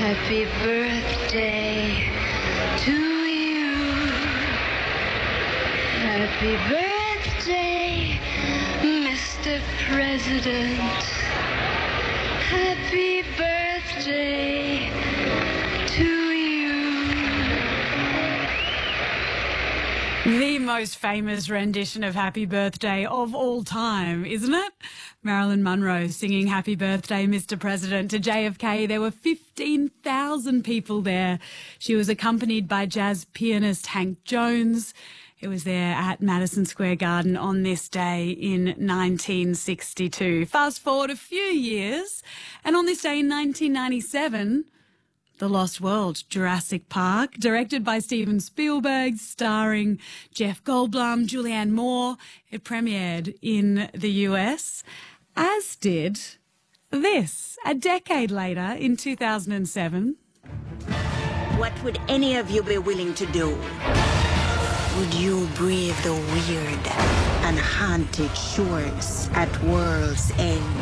Happy birthday to you. Happy birthday, Mr. President. Happy birthday to you. The most famous rendition of Happy Birthday of all time, isn't it? Marilyn Monroe singing Happy Birthday, Mr. President to JFK. There were 15,000 people there. She was accompanied by jazz pianist Hank Jones. It was there at Madison Square Garden on this day in 1962. Fast forward a few years, and on this day in 1997... The Lost World, Jurassic Park, directed by Steven Spielberg, starring Jeff Goldblum, Julianne Moore. It premiered in the US, as did this, a decade later in 2007. What would any of you be willing to do? Would you brave the weird and haunted shores at World's End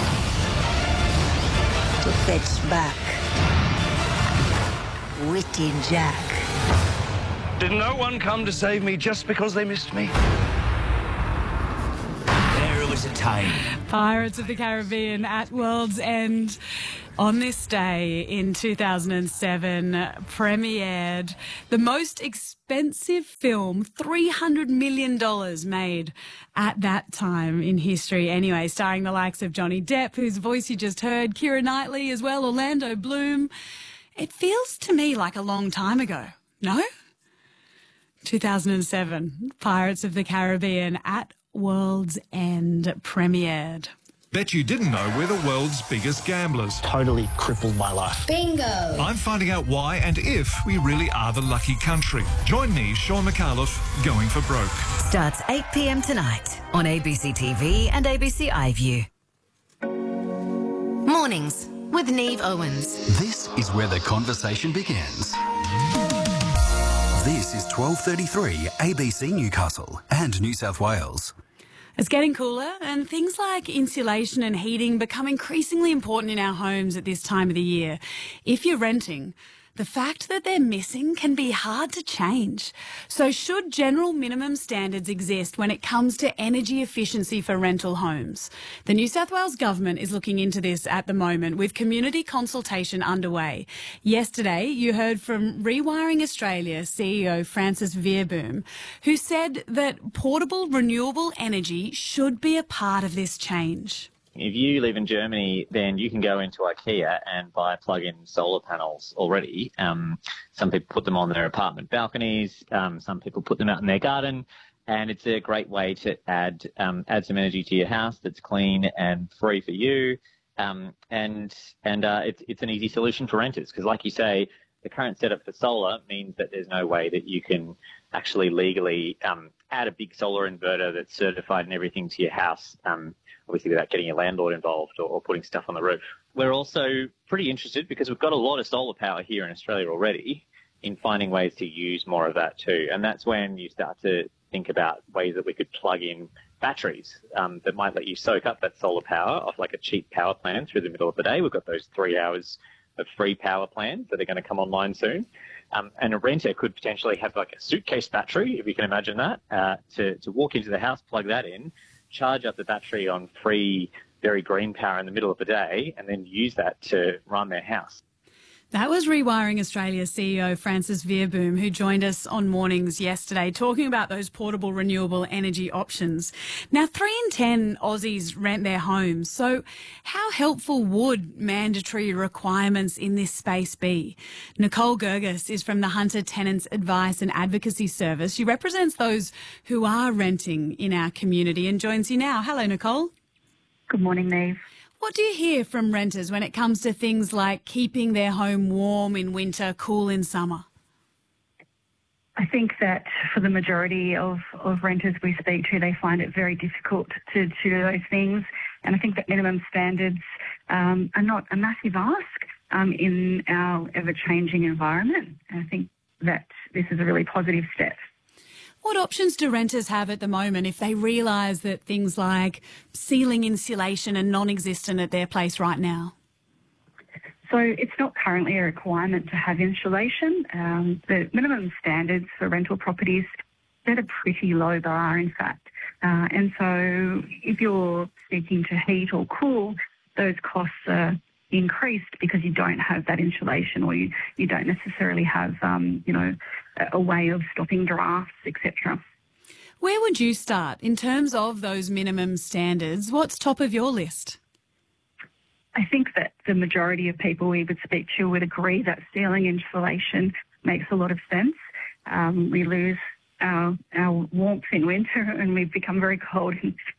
to fetch back Witty Jack? Did no one come to save me just because they missed me? There was a time. Pirates of the Caribbean at World's End on this day in 2007 premiered the most expensive film, $300 million made at that time in history anyway, starring the likes of Johnny Depp, whose voice you just heard, Keira Knightley as well, Orlando Bloom. It feels to me like a long time ago, no? 2007, Pirates of the Caribbean at World's End premiered. Bet you didn't know we're the world's biggest gamblers. Totally crippled my life. Bingo. I'm finding out why and if we really are the lucky country. Join me, Sean McAuliffe, Going for Broke. Starts 8 p.m. tonight on ABC TV and ABC iView. Mornings with Neve Owens. This is where the conversation begins. This is 12:33 ABC Newcastle and New South Wales. It's getting cooler and things like insulation and heating become increasingly important in our homes at this time of the year. If you're renting, the fact that they're missing can be hard to change. So should general minimum standards exist when it comes to energy efficiency for rental homes? The New South Wales Government is looking into this at the moment with community consultation underway. Yesterday, you heard from Rewiring Australia CEO Francis Veerboom, who said that portable renewable energy should be a part of this change. If you live in Germany, then you can go into IKEA and buy plug-in solar panels already. Some people put them on their apartment balconies. Some people put them out in their garden. And it's a great way to add some energy to your house that's clean and free for you. It's an easy solution for renters because, like you say, the current setup for solar means that there's no way that you can actually legally add a big solar inverter that's certified and everything to your house, obviously without getting your landlord involved or putting stuff on the roof. We're also pretty interested, because we've got a lot of solar power here in Australia already, in finding ways to use more of that too. And that's when you start to think about ways that we could plug in batteries that might let you soak up that solar power off like a cheap power plan through the middle of the day. We've got those 3 hours of free power plans that are going to come online soon. And a renter could potentially have like a suitcase battery, if you can imagine that, to walk into the house, plug that in, charge up the battery on free, very green power in the middle of the day, and then use that to run their house. That was Rewiring Australia CEO Francis Veerboom, who joined us on Mornings yesterday, talking about those portable renewable energy options. Now, 3 in 10 Aussies rent their homes. So how helpful would mandatory requirements in this space be? Nicole Gerges is from the Hunter Tenants Advice and Advocacy Service. She represents those who are renting in our community and joins you now. Hello, Nicole. Good morning, Neve. What do you hear from renters when it comes to things like keeping their home warm in winter, cool in summer? I think that for the majority of renters we speak to, they find it very difficult to do those things. And I think that minimum standards are not a massive ask in our ever-changing environment. And I think that this is a really positive step. What options do renters have at the moment if they realise that things like ceiling insulation are non-existent at their place right now? So it's not currently a requirement to have insulation. The minimum standards for rental properties set a pretty low bar, in fact. And so if you're seeking to heat or cool, those costs are increased because you don't have that insulation, or you don't necessarily have, a way of stopping drafts, etc. Where would you start in terms of those minimum standards? What's top of your list? I think that the majority of people we would speak to would agree that ceiling insulation makes a lot of sense. We lose our warmth in winter, and we become very cold.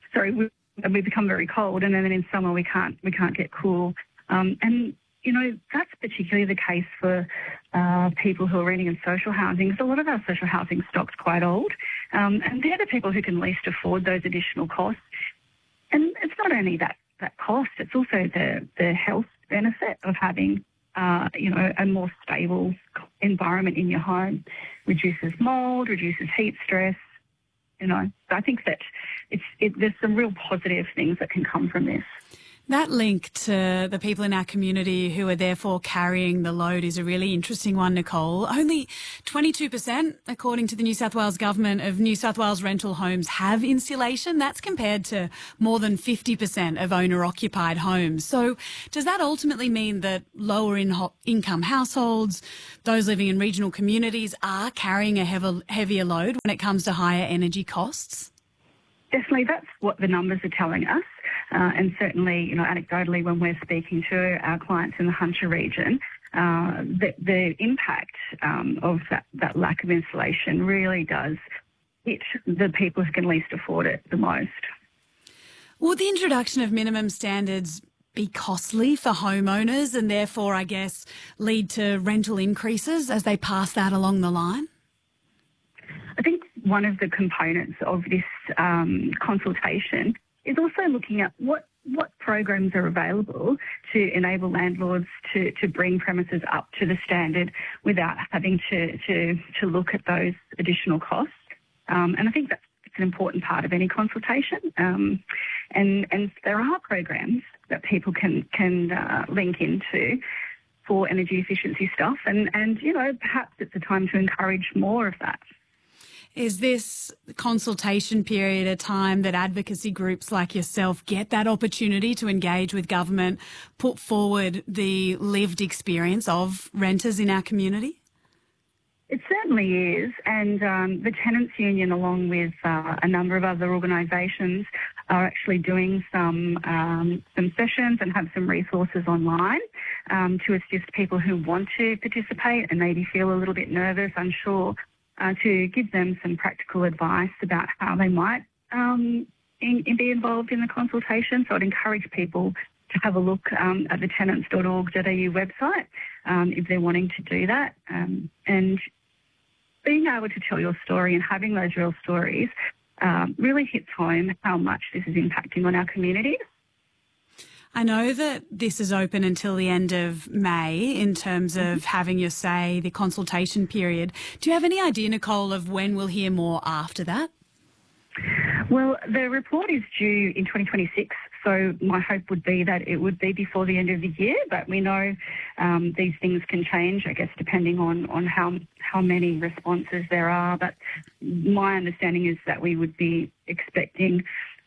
We become very cold, and then in summer we can't get cool. And that's particularly the case for people who are renting in social housing, because a lot of our social housing stock's quite old, and they're the people who can least afford those additional costs. And it's not only that cost, it's also the health benefit of having a more stable environment in your home. Reduces mould, reduces heat stress. So I think that there's some real positive things that can come from this. That link to the people in our community who are therefore carrying the load is a really interesting one, Nicole. Only 22%, according to the New South Wales Government, of New South Wales rental homes have insulation. That's compared to more than 50% of owner-occupied homes. So does that ultimately mean that lower income households, those living in regional communities, are carrying a heavier load when it comes to higher energy costs? Definitely, that's what the numbers are telling us. And certainly, anecdotally, when we're speaking to our clients in the Hunter region, the impact of that lack of insulation really does hit the people who can least afford it the most. Will the introduction of minimum standards be costly for homeowners and therefore, I guess, lead to rental increases as they pass that along the line? I think one of the components of this consultation is also looking at what programs are available to enable landlords to bring premises up to the standard without having to look at those additional costs. And I think that's an important part of any consultation. And there are programs that people can link into for energy efficiency stuff. And perhaps it's a time to encourage more of that. Is this consultation period a time that advocacy groups like yourself get that opportunity to engage with government, put forward the lived experience of renters in our community? It certainly is, and the Tenants Union, along with a number of other organisations, are actually doing some sessions and have some resources online to assist people who want to participate and maybe feel a little bit nervous, unsure, to give them some practical advice about how they might be involved in the consultation. So I'd encourage people to have a look at the tenants.org.au website if they're wanting to do that. And being able to tell your story and having those real stories really hits home how much this is impacting on our communities. I know that this is open until the end of May in terms of having your say, the consultation period. Do you have any idea, Nicole, of when we'll hear more after that? Well, the report is due in 2026, so my hope would be that it would be before the end of the year, but we know these things can change, I guess, depending on how many responses there are. But my understanding is that we would be expecting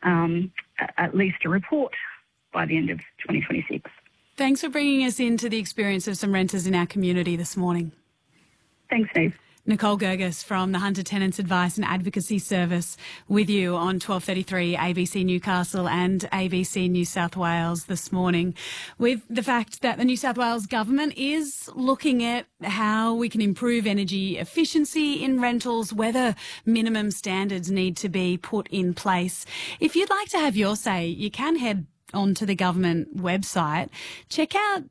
at least a report by the end of 2026. Thanks for bringing us into the experience of some renters in our community this morning. Thanks, Steve. Nicole Gergis from the Hunter Tenants Advice and Advocacy Service with you on 12:33 ABC Newcastle and ABC New South Wales this morning, with the fact that the New South Wales Government is looking at how we can improve energy efficiency in rentals, whether minimum standards need to be put in place. If you'd like to have your say, you can head onto the government website. Check out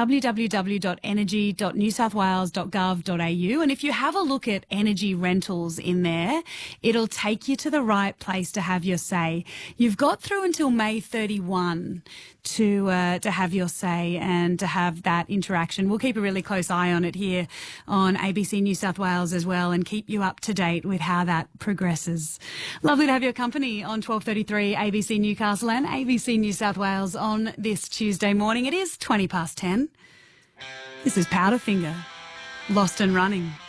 www.energy.newsouthwales.gov.au, and if you have a look at energy rentals in there, it'll take you to the right place to have your say. You've got through until May 31 to have your say and to have that interaction. We'll keep a really close eye on it here on ABC New South Wales as well, and keep you up to date with how that progresses. Lovely to have your company on 12:33 ABC Newcastle and ABC New South Wales on this Tuesday morning. It is 20 past 10. This is Powderfinger, Lost and Running.